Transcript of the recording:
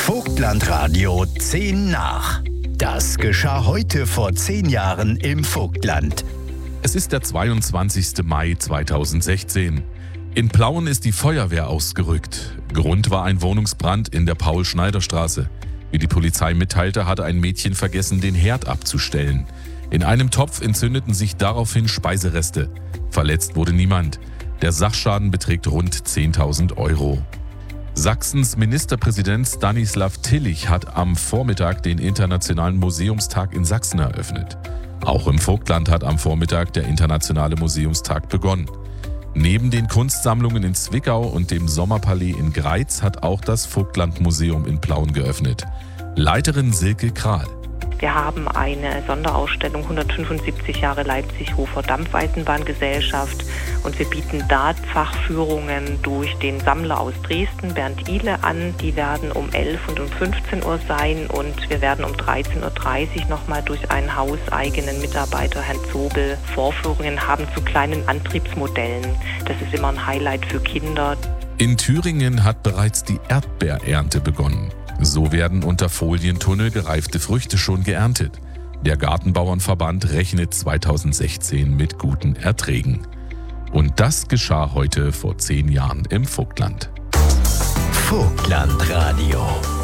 Vogtlandradio 10 nach. Das geschah heute vor 10 Jahren im Vogtland. Es ist der 22. Mai 2016. In Plauen ist die Feuerwehr ausgerückt. Grund war ein Wohnungsbrand in der Paul-Schneider-Straße. Wie die Polizei mitteilte, hatte ein Mädchen vergessen, den Herd abzustellen. In einem Topf entzündeten sich daraufhin Speisereste. Verletzt wurde niemand. Der Sachschaden beträgt rund 10.000 Euro. Sachsens Ministerpräsident Stanislav Tillich hat am Vormittag den Internationalen Museumstag in Sachsen eröffnet. Auch im Vogtland hat am Vormittag der Internationale Museumstag begonnen. Neben den Kunstsammlungen in Zwickau und dem Sommerpalais in Greiz hat auch das Vogtlandmuseum in Plauen geöffnet. Leiterin Silke Kral. Wir haben eine Sonderausstellung 175 Jahre Leipzig-Hofer Dampfeisenbahngesellschaft und wir bieten da Fachführungen durch den Sammler aus Dresden, Bernd Ihle, an. Die werden um 11 und um 15 Uhr sein und wir werden um 13.30 Uhr nochmal durch einen hauseigenen Mitarbeiter, Herrn Zobel, Vorführungen haben zu kleinen Antriebsmodellen. Das ist immer ein Highlight für Kinder. In Thüringen hat bereits die Erdbeerernte begonnen. So werden unter Folientunnel gereifte Früchte schon geerntet. Der Gartenbauernverband rechnet 2016 mit guten Erträgen. Und das geschah heute vor 10 Jahren im Vogtland. Vogtlandradio.